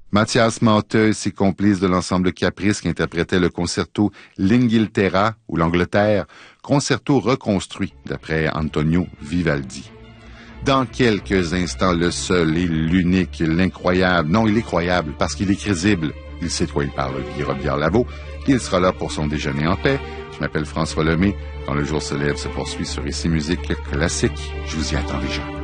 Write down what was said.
Mathias Manteux et ses complices de l'ensemble Caprice qui interprétaient le concerto L'Inghilterra ou l'Angleterre, concerto reconstruit d'après Antonio Vivaldi. Dans quelques instants, le seul et l'unique, l'incroyable, non, il est croyable parce qu'il est crédible. Il sait de quoi il parle, Guy Robillard-Lavaux. Il sera là pour son déjeuner en paix. Je m'appelle François Lemay. Quand le jour se lève, se poursuit sur Ici Musique Classique. Je vous y attends déjà.